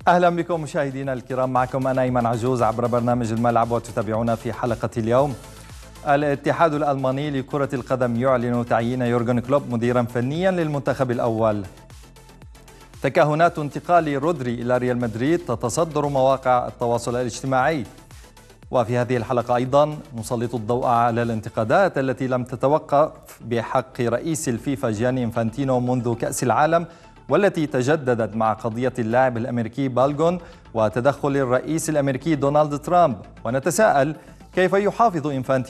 أهلا بكم مشاهدينا الكرام، معكم أنا أيمن عجوز عبر برنامج الملعب، وتتابعونا في حلقة اليوم. الاتحاد الألماني لكرة القدم يعلن تعيين يورغن كلوب مديرا فنيا للمنتخب الأول. تكهنات انتقال رودري إلى ريال مدريد تتصدر مواقع التواصل الاجتماعي. وفي هذه الحلقة أيضا نسلط الضوء على الانتقادات التي لم تتوقف بحق رئيس الفيفا جياني إنفانتينو منذ كأس العالم، والتي تجددت مع قضية اللاعب الأمريكي بالغون وتدخل الرئيس الأمريكي دونالد ترامب. ونتساءل كيف يحافظ إنفانتينو